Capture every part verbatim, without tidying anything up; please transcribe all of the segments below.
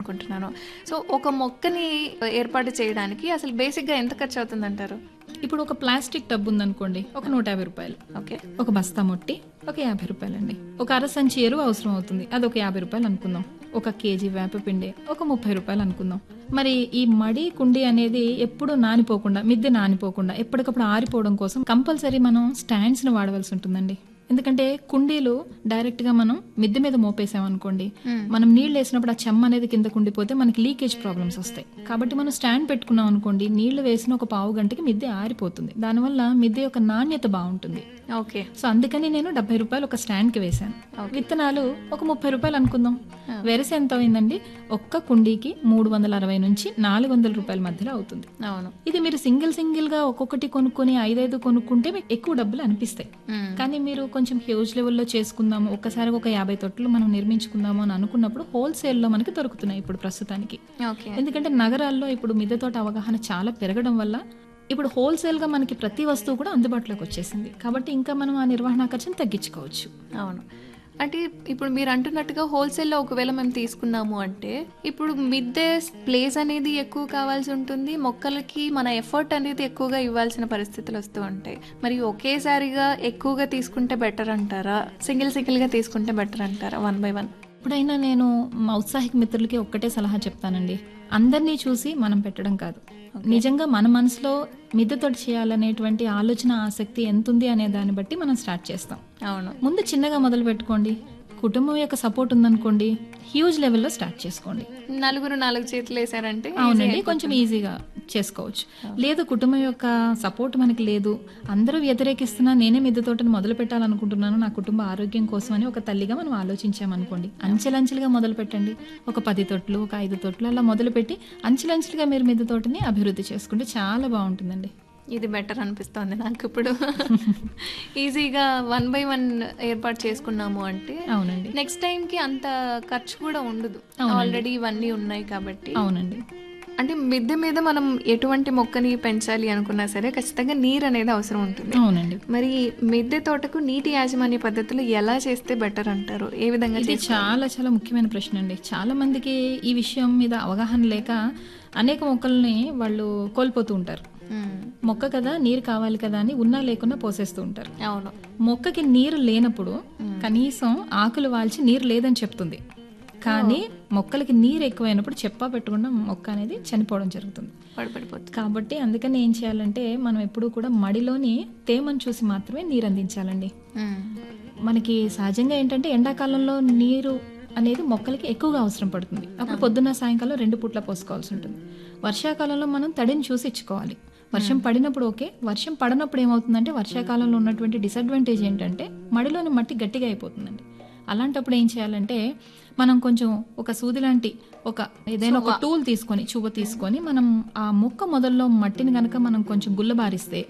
అనుకుంటున్నాను. సో ఒక మొక్కని ఏర్పాటు చేయడానికి అసలు బేసిక్గా ఎంత ఖర్చు అవుతుంది అంటారు? ఇప్పుడు ఒక ప్లాస్టిక్ టబ్ ఉందనుకోండి, ఒక నూట యాభై రూపాయలు. ఓకే. ఒక బస్తా మొట్టి ఒక యాభై రూపాయలండి. ఒక అర సంచి ఎరువు అవసరం అవుతుంది, అది ఒక యాభై రూపాయలు అనుకుందాం. ఒక కేజీ వేపపిండి ఒక ముప్పై రూపాయలు అనుకుందాం. మరి ఈ మడి కుండి అనేది ఎప్పుడు నానిపోకుండా, మిద్దె నానిపోకుండా ఎప్పటికప్పుడు ఆరిపోవడం కోసం కంపల్సరీ మనం స్టాండ్స్ ని వాడవలసి ఉంటుందండి. ఎందుకంటే కుండీలు డైరెక్ట్ గా మనం మిద్దె మీద మోపేసాం అనుకోండి, మనం నీళ్లు వేసినప్పుడు ఆ చెమ్మ అనేది కింద కుండిపోతే మనకి లీకేజ్ ప్రాబ్లమ్స్ వస్తాయి. కాబట్టి మనం స్టాండ్ పెట్టుకున్నాం అనుకోండి, నీళ్లు వేసిన ఒక పావు గంటకి మిద్దె ఆరిపోతుంది. దానివల్ల మిద్దె యొక్క నాణ్యత బాగుంటుంది. ఓకే. సో అందుకని నేను డెబ్బై రూపాయలు ఒక స్టాండ్ కి వేసాను. విత్తనాలు ఒక ముప్పై రూపాయలు అనుకుందాం. వెరసి ఎంత అయిందండి? ఒక్క కుండీకి మూడు వందల అరవై నుంచి నాలుగు వందల రూపాయల మధ్యలో అవుతుంది. అవును. ఇది మీరు సింగిల్ సింగిల్ గా ఒక్కొక్కటి కొనుక్కొని ఐదైదు కొనుక్కుంటే మీకు ఎక్కువ డబ్బులు అనిపిస్తాయి. కానీ మీరు కొంచెం హ్యూజ్ లెవెల్లో చేసుకుందాము, ఒక్కసారి ఒక యాభై తొట్లు మనం నిర్మించుకుందాము అని అనుకున్నప్పుడు హోల్సేల్ లో మనకి దొరుకుతున్నాయి ఇప్పుడు ప్రస్తుతానికి. ఎందుకంటే నగరాల్లో ఇప్పుడు మిద్దె తోట అవగాహన చాలా పెరగడం వల్ల ఇప్పుడు హోల్సేల్ గా మనకి ప్రతి వస్తువు కూడా అందుబాటులోకి వచ్చేసింది. కాబట్టి ఇంకా మనం ఆ నిర్వహణ ఖర్చును తగ్గించుకోవచ్చు. అవును. అంటే ఇప్పుడు మీరు అంటున్నట్టుగా హోల్సేల్లో ఒకవేళ మేము తీసుకున్నాము అంటే ఇప్పుడు మిద్దె ప్లేస్ అనేది ఎక్కువ కావాల్సి ఉంటుంది, మొక్కలకి మన ఎఫర్ట్ అనేది ఎక్కువగా ఇవ్వాల్సిన పరిస్థితులు వస్తూ ఉంటాయి. మరి ఒకేసారిగా ఎక్కువగా తీసుకుంటే బెటర్ అంటారా, సింగిల్ సింగిల్ గా తీసుకుంటే బెటర్ అంటారా, వన్ బై వన్? ఇప్పుడైనా నేను మా ఉత్సాహిక మిత్రులకి ఒక్కటే సలహా చెప్తానండి, అందరినీ చూసి మనం పెట్టడం కాదు. నిజంగా మన మనసులో మిద్దెతోటి చేయాలనేటువంటి ఆలోచన ఆసక్తి ఎంత ఉంది అనే దాన్ని బట్టి మనం స్టార్ట్ చేస్తాం. అవును. ముందు చిన్నగా మొదలు పెట్టుకోండి. కుటుంబం యొక్క సపోర్ట్ ఉందనుకోండి, హ్యూజ్ లెవెల్లో స్టార్ట్ చేసుకోండి. నలుగురు నాలుగు చేతులు వేసారంటే అవునండి, కొంచెం ఈజీగా చేసుకోవచ్చు. లేదు కుటుంబం యొక్క సపోర్ట్ మనకి లేదు, అందరూ వ్యతిరేకిస్తున్నా నేనే మిద్దె తోటను మొదలు పెట్టాలనుకుంటున్నాను నా కుటుంబ ఆరోగ్యం కోసం అని ఒక తల్లిగా మనం ఆలోచించామనుకోండి, అంచెలంచెలుగా మొదలు పెట్టండి. ఒక పది తొట్లు ఒక ఐదు తొట్లు అలా మొదలుపెట్టి అంచెలంచెలుగా మీరు మిద్దె తోటని అభివృద్ధి చేసుకుంటే చాలా బాగుంటుందండి. ఇది బెటర్ అనిపిస్తోంది నాకు ఇప్పుడు. ఈజీగా వన్ బై వన్ ఏర్పాటు చేసుకున్నాము అంటే అవునండి, నెక్స్ట్ టైం కి అంత ఖర్చు కూడా ఉండదు, ఆల్రెడీ ఇవన్నీ ఉన్నాయి కాబట్టి. అవునండి. అంటే మిద్దె మీద మనం ఎటువంటి మొక్కని పెంచాలి అనుకున్నా సరే ఖచ్చితంగా నీరు అనేది అవసరం ఉంటుంది. అవునండి. మరి మిద్దె తోటకు నీటి యాజమాన్య పద్ధతులు ఎలా చేస్తే బెటర్ అంటారు, ఏ విధంగా? ఇది చాలా చాలా ముఖ్యమైన ప్రశ్న అండి. చాలా మందికి ఈ విషయం మీద అవగాహన లేక అనేక మొక్కల్ని వాళ్ళు కోల్పోతూ ఉంటారు. మొక్క కదా నీరు కావాలి కదా అని ఉన్నా లేకున్నా పోసేస్తూ ఉంటారు. అవును. మొక్కకి నీరు లేనప్పుడు కనీసం ఆకులు వాల్చి నీరు లేదని చెప్తుంది, కానీ మొక్కలకి నీరు ఎక్కువైనప్పుడు చెప్పా పెట్టకుండా మొక్క అనేది చనిపోవడం జరుగుతుంది. కాబట్టి అందుకని ఏం చేయాలంటే మనం ఎప్పుడూ కూడా మడిలోని తేమను చూసి మాత్రమే నీరు అందించాలండి. మనకి సహజంగా ఏంటంటే ఎండాకాలంలో నీరు అనేది మొక్కలకి ఎక్కువగా అవసరం పడుతుంది, అప్పుడు పొద్దున్న సాయంకాలం రెండు పూట్ల పోసుకోవాల్సి ఉంటుంది. వర్షాకాలంలో మనం తడిని చూసి ఇచ్చుకోవాలి. వర్షం పడినప్పుడు ఓకే, వర్షం పడినప్పుడు ఏమవుతుందంటే వర్షాకాలంలో ఉన్నటువంటి డిసడ్వాంటేజ్ ఏంటంటే మడిలోని మట్టి గట్టిగా అయిపోతుందండి. అలాంటప్పుడు ఏం చేయాలంటే మనం కొంచెం ఒక సూది లాంటి ఒక ఏదైనా ఒక టూల్ తీసుకొని చువ్వ తీసుకొని మనం ఆ మొక్క మొదల్లో మట్టిని కనుక మనం కొంచెం గుల్లబారిస్తే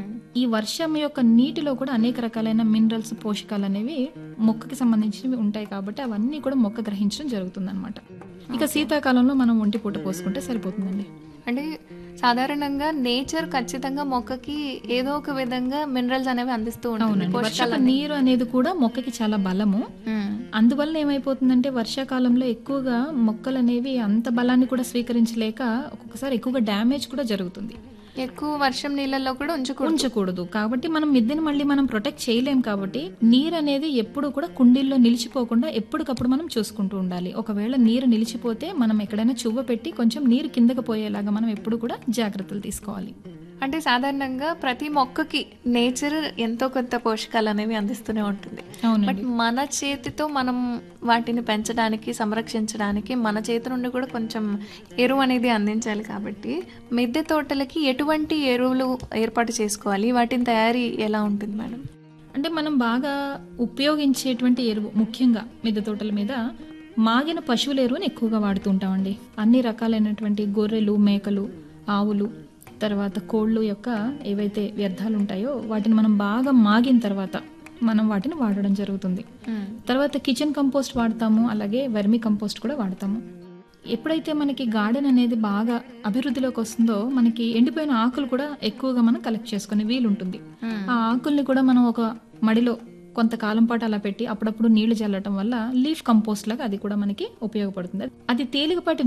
ఈ వర్షం యొక్క నీటిలో కూడా అనేక రకాలైన మినరల్స్ పోషకాలు అనేవి మొక్కకి సంబంధించినవి ఉంటాయి. కాబట్టి అవన్నీ కూడా మొక్క గ్రహించడం జరుగుతుంది అనమాట. ఇక శీతాకాలంలో మనం ఒంటి పూట పోసుకుంటే సరిపోతుందండి. అంటే సాధారణంగా నేచర్ ఖచ్చితంగా మొక్కకి ఏదో ఒక విధంగా మినరల్స్ అనేవి అందిస్తూ ఉంటుంది. వర్షపు నీరు అనేది కూడా మొక్కకి చాలా బలము. అందువల్ల ఏమైపోతుందంటే వర్షాకాలంలో ఎక్కువగా మొక్కలు అనేవి అంత బలాన్ని కూడా స్వీకరించలేక ఒక్కొక్కసారి ఎక్కువగా డ్యామేజ్ కూడా జరుగుతుంది. ఎక్కువ వర్షం నీళ్ళల్లో కూడా ఉంచకూడదు ఉంచకూడదు కాబట్టి మనం మిద్దెని మళ్ళీ మనం ప్రొటెక్ట్ చేయలేం. కాబట్టి నీరు అనేది ఎప్పుడు కూడా కుండీల్లో నిలిచిపోకుండా ఎప్పటికప్పుడు మనం చూసుకుంటూ ఉండాలి. ఒకవేళ నీరు నిలిచిపోతే మనం ఎక్కడైనా చువ్వ పెట్టి కొంచెం నీరు కిందకి పోయేలాగా మనం ఎప్పుడు కూడా జాగ్రత్తలు తీసుకోవాలి. అంటే సాధారణంగా ప్రతి మొక్కకి నేచర్ ఎంతో కొంత పోషకాలు అనేవి అందిస్తూనే ఉంటుంది. బట్ మన చేతితో మనం వాటిని పెంచడానికి సంరక్షించడానికి మన చేతి నుండి కూడా కొంచెం ఎరువు అనేది అందించాలి. కాబట్టి మిద్దె తోటలకి ఎటువంటి ఎరువులు ఏర్పాటు చేసుకోవాలి, వాటిని తయారీ ఎలా ఉంటుంది మేడం? అంటే మనం బాగా ఉపయోగించేటువంటి ఎరువు ముఖ్యంగా మిద్దె తోటల మీద మాగిన పశువుల ఎరువుని ఎక్కువగా వాడుతూ ఉంటామండి. అన్ని రకాలైనటువంటి గొర్రెలు, మేకలు, ఆవులు, తర్వాత కోళ్ళు యొక్క ఏవైతే వ్యర్థాలు ఉంటాయో వాటిని మనం బాగా మాగిన తర్వాత మనం వాటిని వాడడం జరుగుతుంది. తర్వాత కిచెన్ కంపోస్ట్ వాడతాము, అలాగే వెర్మి కంపోస్ట్ కూడా వాడతాము. ఎప్పుడైతే మనకి గార్డెన్ అనేది బాగా అభివృద్ధిలోకి వస్తుందో మనకి ఎండిపోయిన ఆకులు కూడా ఎక్కువగా మనం కలెక్ట్ చేసుకునే వీలుంటుంది. ఆ ఆకుల్ని కూడా మనం ఒక మడిలో కొంతకాలం పాటు అలా పెట్టి అప్పుడప్పుడు నీళ్లు చల్లటం వల్ల లీఫ్ కంపోస్ట్ లాగా అది కూడా మనకి ఉపయోగపడుతుంది. అది తేలికపాటి